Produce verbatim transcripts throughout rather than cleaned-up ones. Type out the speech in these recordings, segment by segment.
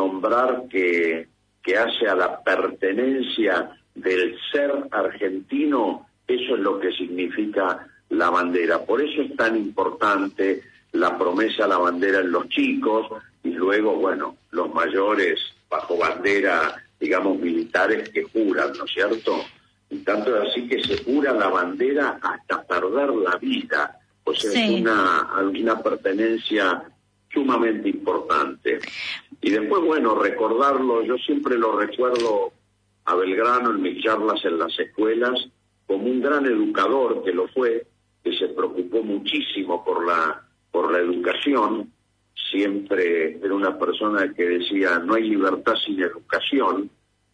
nombrar que, que hace a la pertenencia del ser argentino, eso es lo que significa la bandera. Por eso es tan importante la promesa a la bandera en los chicos, y luego, bueno, los mayores bajo bandera, digamos, militares que juran, ¿no es cierto? Y tanto es así que se jura la bandera hasta perder la vida. O sea, sí. es una, una pertenencia sumamente importante. Y después, bueno, recordarlo, yo siempre lo recuerdo a Belgrano en mis charlas en las escuelas como un gran educador que lo fue, que se preocupó muchísimo por la por la educación. Siempre era una persona que decía no hay libertad sin educación,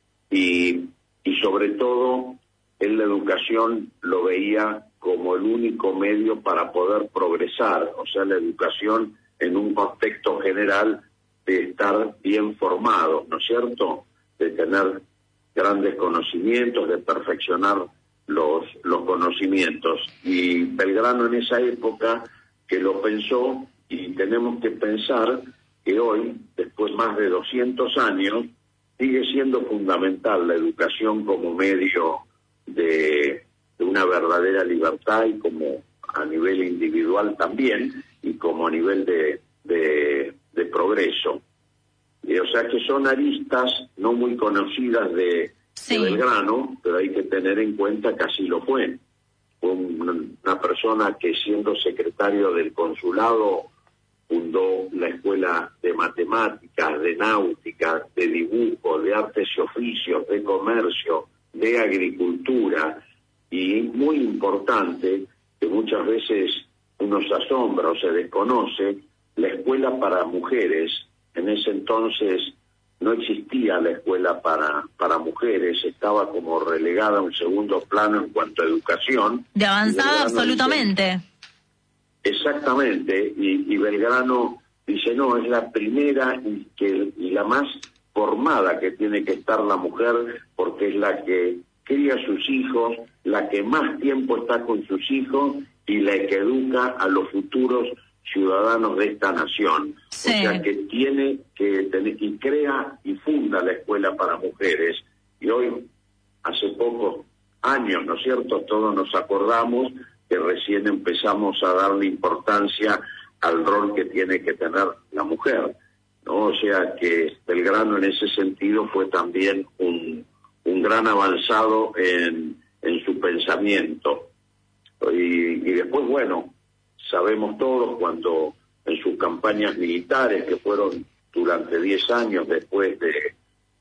y, y sobre todo él la educación lo veía como el único medio para poder progresar, o sea, la educación en un contexto general de estar bien formado, ¿no es cierto?, de tener grandes conocimientos, de perfeccionar los, los conocimientos. Y Belgrano en esa época que lo pensó, y tenemos que pensar que hoy, después más de doscientos años, sigue siendo fundamental la educación como medio de, de una verdadera libertad, y como a nivel individual también, y como a nivel de, de, de progreso. Y, o sea que son aristas no muy conocidas de, sí. de Belgrano, pero hay que tener en cuenta que así lo fue. Fue una, una persona que, siendo secretario del consulado, fundó la Escuela de Matemáticas, de Náutica, de Dibujo, de Artes y Oficios, de Comercio, de Agricultura, y muy importante, que muchas veces uno se asombra o se desconoce, la Escuela para Mujeres. En ese entonces no existía la escuela para, para mujeres, estaba como relegada a un segundo plano en cuanto a educación. De avanzada absolutamente. Exactamente, y, y Belgrano dice, no, es la primera y, que, y la más formada que tiene que estar la mujer, porque es la que cría a sus hijos, la que más tiempo está con sus hijos y la que educa a los futuros ciudadanos de esta nación. Sí. O sea que tiene que tener, y crea y funda la escuela para mujeres. Y hoy, hace pocos años, ¿no es cierto?, todos nos acordamos que recién empezamos a darle importancia al rol que tiene que tener la mujer, ¿no? O sea que Belgrano en ese sentido fue también un, un gran avanzado en, en su pensamiento. Y, y después, bueno, sabemos todos cuando en sus campañas militares, que fueron durante diez años después de,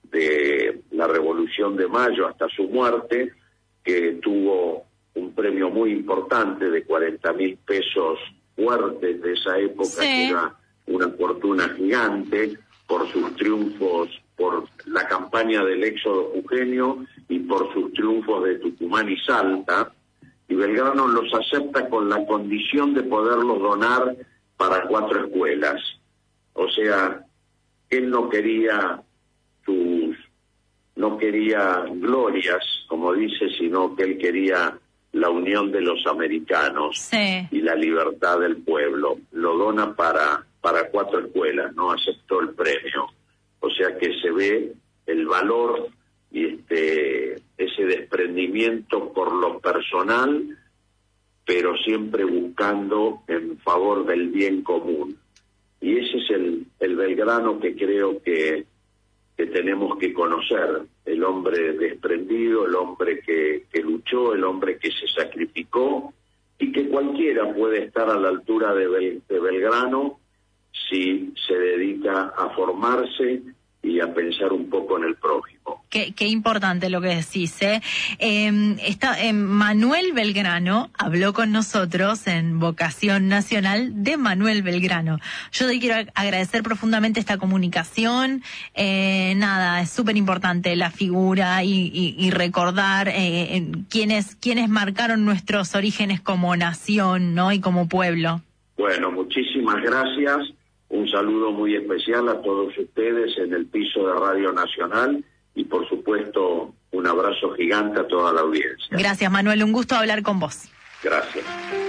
de la Revolución de Mayo hasta su muerte, que tuvo un premio muy importante de cuarenta mil pesos fuertes de esa época, sí. que era una fortuna gigante, por sus triunfos, por la campaña del éxodo jujeño y por sus triunfos de Tucumán y Salta. Y Belgrano los acepta con la condición de poderlos donar para cuatro escuelas. O sea, él no quería sus, no quería glorias, como dice, sino que él quería la unión de los americanos, sí. y la libertad del pueblo. Lo dona para, para cuatro escuelas, no aceptó el premio. O sea que se ve el valor y este ese desprendimiento por lo personal, pero siempre buscando en favor del bien común. Y ese es el, el Belgrano que creo que, que tenemos que conocer, el hombre desprendido, el hombre que, que luchó, el hombre que se sacrificó, y que cualquiera puede estar a la altura de, Bel, de Belgrano si se dedica a formarse y a pensar un poco en el prójimo. Qué, qué importante lo que decís, ¿eh? Eh, está, eh, Manuel Belgrano habló con nosotros en Vocación Nacional de Manuel Belgrano. Yo te quiero agradecer profundamente esta comunicación. Eh, nada, es súper importante la figura y, y, y recordar eh, en quiénes, quiénes marcaron nuestros orígenes como nación, ¿no?, y como pueblo. Bueno, muchísimas gracias. Un saludo muy especial a todos ustedes en el piso de Radio Nacional y, por supuesto, un abrazo gigante a toda la audiencia. Gracias, Manuel. Un gusto hablar con vos. Gracias.